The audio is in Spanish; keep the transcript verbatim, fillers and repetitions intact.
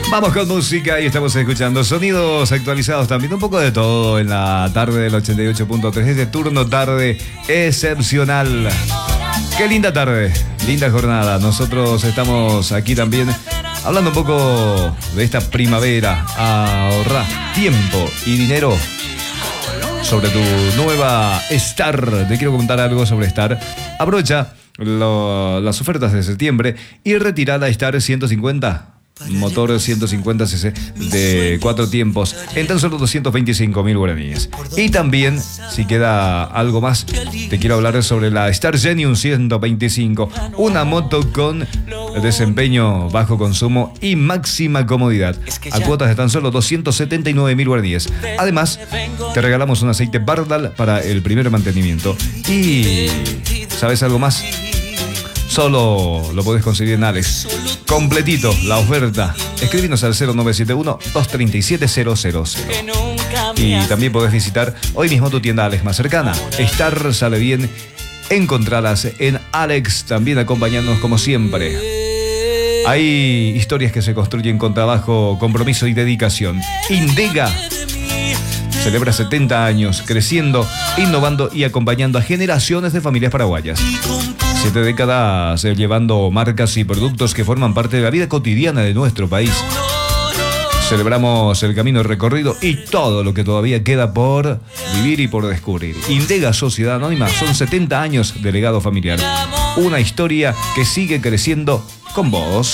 Vamos con música y estamos escuchando sonidos actualizados también, un poco de todo en la tarde del ochenta y ocho punto tres, este turno tarde excepcional. Qué linda tarde, linda jornada. Nosotros estamos aquí también hablando un poco de esta primavera. Ahorra tiempo y dinero sobre tu nueva Star. Te quiero contar algo sobre Star. Aprovecha lo, las ofertas de septiembre y retira la Star ciento cincuenta. Motor ciento cincuenta cc de cuatro tiempos en tan solo doscientos veinticinco mil guaraníes. Y también, si queda algo más, te quiero hablar sobre la Star Genius ciento veinticinco, una moto con desempeño, bajo consumo y máxima comodidad, a cuotas de tan solo doscientos setenta y nueve mil guaraníes. Además, te regalamos un aceite Bardal para el primer mantenimiento. Y ¿sabes algo más? Solo lo podés conseguir en Alex. Completito la oferta. Escríbenos al cero nueve siete uno, dos tres siete, cero cero cero. Y también podés visitar hoy mismo tu tienda Alex más cercana. Star sale bien. Encontrarlas en Alex, también acompañándonos como siempre. Hay historias que se construyen con trabajo, compromiso y dedicación. Indega celebra setenta años, creciendo, innovando y acompañando a generaciones de familias paraguayas. Siete décadas eh, llevando marcas y productos que forman parte de la vida cotidiana de nuestro país. Celebramos el camino recorrido y todo lo que todavía queda por vivir y por descubrir. Indega Sociedad Anónima, son setenta años de legado familiar. Una historia que sigue creciendo con vos.